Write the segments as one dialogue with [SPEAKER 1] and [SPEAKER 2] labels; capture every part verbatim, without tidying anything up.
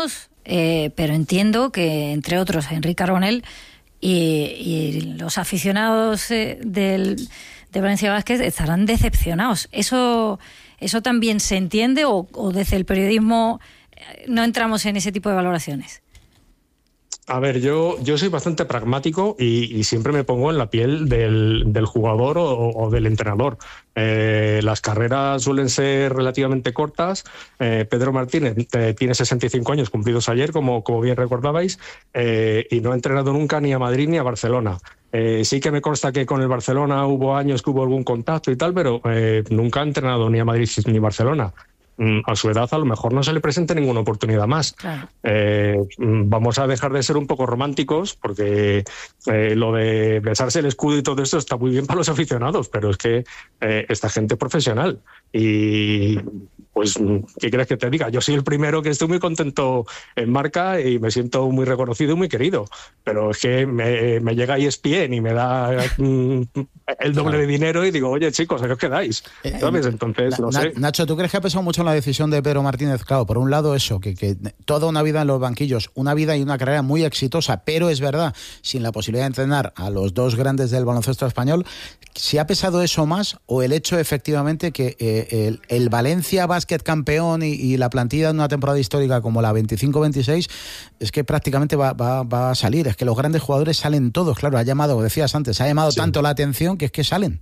[SPEAKER 1] veteranos, eh, pero entiendo que, entre otros, Enric Carbonell y, y los aficionados eh, del, de Valencia Basket estarán decepcionados. ¿Eso, eso también se entiende o, o desde el periodismo no entramos en ese tipo de valoraciones?
[SPEAKER 2] A ver, yo, yo soy bastante pragmático y, y siempre me pongo en la piel del, del jugador o, o del entrenador. Eh, las carreras suelen ser relativamente cortas. Eh, Pedro Martínez eh, tiene sesenta y cinco años cumplidos ayer, como, como bien recordabais, eh, y no ha entrenado nunca ni a Madrid ni a Barcelona. Eh, sí que me consta que con el Barcelona hubo años que hubo algún contacto y tal, pero eh, nunca ha entrenado ni a Madrid ni a Barcelona. A su edad a lo mejor no se le presente ninguna oportunidad más. Claro. Eh, vamos a dejar de ser un poco románticos, porque eh, lo de besarse el escudo y todo esto está muy bien para los aficionados, pero es que eh, esta gente es profesional y pues, ¿qué quieres que te diga? Yo soy el primero que estoy muy contento en Marca y me siento muy reconocido y muy querido, pero es que me, me llega E S P N y me da mm, el doble claro. de dinero y digo, oye chicos, ¿a qué os quedáis? Eh, ¿Sabes? Entonces, no
[SPEAKER 3] Na-
[SPEAKER 2] sé.
[SPEAKER 3] Nacho, ¿tú crees que ha pesado mucho en la decisión de Pedro Martínez? Claro, por un lado eso, que, que toda una vida en los banquillos, una vida y una carrera muy exitosa, pero es verdad, sin la posibilidad de entrenar a los dos grandes del baloncesto español, ¿si ha pesado eso más o el hecho efectivamente que eh, el, el Valencia Basket campeón y, y la plantilla de una temporada histórica como la veinticinco veintiséis es que prácticamente va, va, va a salir? Es que los grandes jugadores salen todos, claro, ha llamado, decías antes, ha llamado sí. tanto la atención que es que salen.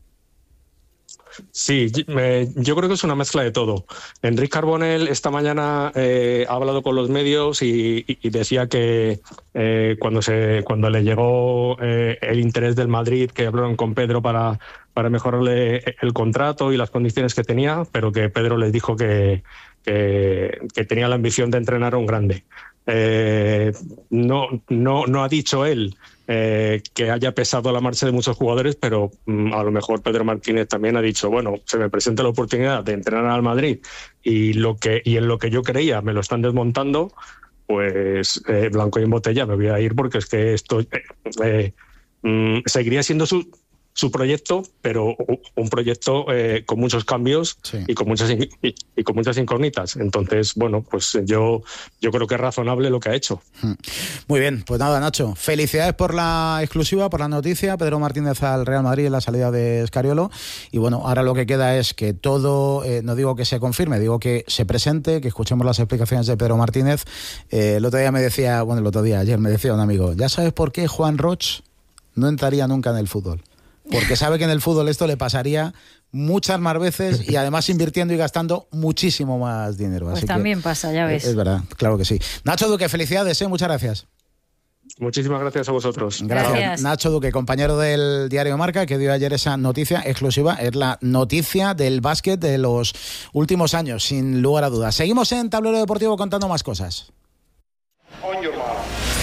[SPEAKER 2] Sí, me, yo creo que es una mezcla de todo. Enric Carbonell esta mañana eh, ha hablado con los medios y, y, y decía que eh, cuando se cuando le llegó eh, el interés del Madrid, que hablaron con Pedro para, para mejorarle el contrato y las condiciones que tenía, pero que Pedro les dijo que, que, que tenía la ambición de entrenar a un grande. Eh, no, no, no ha dicho él eh, que haya pesado la marcha de muchos jugadores, pero mm, a lo mejor Pedro Martínez también ha dicho, bueno, se me presenta la oportunidad de entrenar al Madrid y lo que y en lo que yo creía me lo están desmontando, pues eh, blanco y en botella me voy a ir, porque es que esto eh, eh, mm, seguiría siendo su su proyecto, pero un proyecto eh, con muchos cambios sí. y con muchas y, y con muchas incógnitas. Entonces, bueno, pues yo yo creo que es razonable lo que ha hecho.
[SPEAKER 3] Muy bien, pues nada, Nacho, felicidades por la exclusiva, por la noticia. Pedro Martínez al Real Madrid en la salida de Scariolo. Y bueno, ahora lo que queda es que todo, eh, no digo que se confirme, digo que se presente, que escuchemos las explicaciones de Pedro Martínez. Eh, el otro día me decía, bueno, el otro día, ayer me decía un amigo, ¿ya sabes por qué Juan Roch no entraría nunca en el fútbol? Porque sabe que en el fútbol esto le pasaría muchas más veces y además invirtiendo y gastando muchísimo más dinero.
[SPEAKER 1] Pues
[SPEAKER 3] Así
[SPEAKER 1] también
[SPEAKER 3] que,
[SPEAKER 1] pasa, ya ves.
[SPEAKER 3] Es verdad, claro que sí. Nacho Duque, felicidades, ¿eh? Muchas gracias.
[SPEAKER 2] Muchísimas gracias a vosotros.
[SPEAKER 3] Gracias.
[SPEAKER 1] Gracias.
[SPEAKER 3] Nacho Duque, compañero del diario Marca, que dio ayer esa noticia exclusiva. Es la noticia del básquet de los últimos años, sin lugar a dudas. Seguimos en Tablero Deportivo contando más cosas.
[SPEAKER 4] On your mark.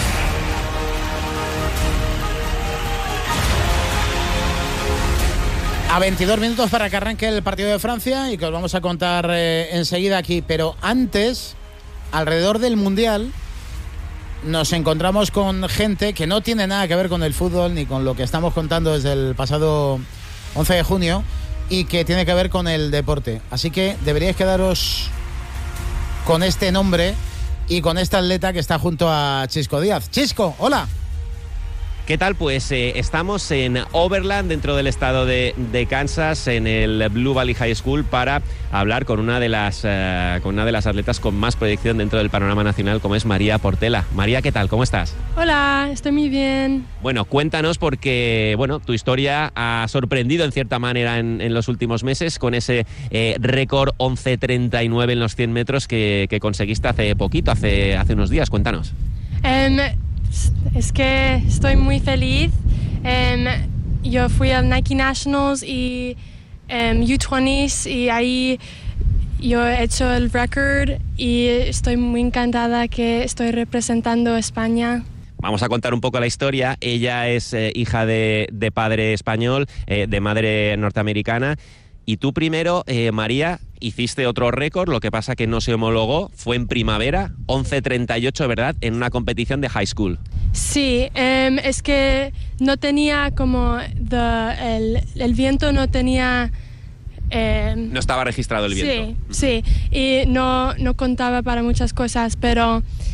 [SPEAKER 3] A veintidós minutos para que arranque el partido de Francia y que os vamos a contar eh, enseguida aquí. Pero antes, alrededor del Mundial, nos encontramos con gente que no tiene nada que ver con el fútbol ni con lo que estamos contando desde el pasado once de junio y que tiene que ver con el deporte. Así que deberíais quedaros con este nombre y con esta atleta que está junto a Chisco Díaz. Chisco, hola.
[SPEAKER 5] ¿Qué tal? Pues eh, estamos en Overland, dentro del estado de, de Kansas, en el Blue Valley High School, para hablar con una de las eh, con una de las atletas con más proyección dentro del panorama nacional, como es María Portela. María, ¿qué tal? ¿Cómo estás?
[SPEAKER 6] Hola, estoy muy bien.
[SPEAKER 5] Bueno, cuéntanos, porque bueno, tu historia ha sorprendido en cierta manera en, en los últimos meses con ese eh, récord once treinta y nueve en los cien metros que, que conseguiste hace poquito, hace, hace unos días. Cuéntanos.
[SPEAKER 6] Um, Es que estoy muy feliz. Um, yo fui al Nike Nationals y um, U veinte y ahí yo he hecho el récord y estoy muy encantada que estoy representando a España.
[SPEAKER 5] Vamos a contar un poco la historia. Ella es eh, hija de, de padre español, eh, de madre norteamericana. Y tú primero, eh, María, hiciste otro récord, lo que pasa que no se homologó, fue en primavera, once treinta y ocho, ¿verdad?, en una competición de high school.
[SPEAKER 6] Sí, um, es que no tenía como the, el, el viento no tenía... Um,
[SPEAKER 5] no estaba registrado el viento.
[SPEAKER 6] Sí, sí, y no, no contaba para muchas cosas, pero